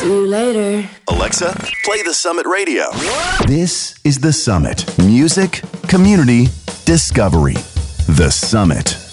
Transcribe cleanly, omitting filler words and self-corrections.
See you later. Alexa, play the Summit Radio. This is The Summit. Music, community, discovery. The Summit.